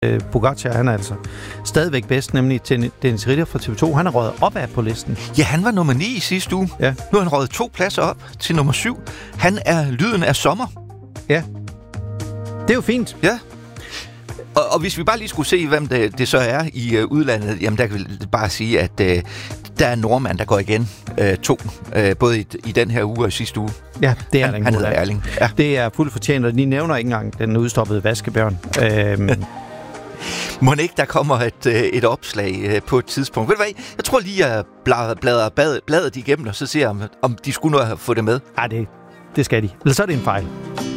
Pogacar, han er altså stadigvæk bedst, nemlig Dennis Ritter fra TV2. Han er røget opad på listen. Ja, han var nummer 9 i sidste uge. Ja. Nu har han røget 2 pladser op til nummer 7. Han er lyden af sommer. Ja. Det er jo fint. Ja. Og hvis vi bare lige skulle se, hvem det så er i udlandet, jamen der kan vi bare sige, at der er en nordmand, der går igen 2, både i den her uge og i sidste uge. Ja, det er han hedder Erling. Ja. Det er fuldt fortjent, og de nævner ikke engang den udstoppede vaskebjørn. Må ikke der kommer et opslag på et tidspunkt? Ved du hvad? Jeg tror lige, jeg bladrer bladet igennem, og så ser om de skulle nå at få det med. Nej, det skal de. Eller så er det en fejl.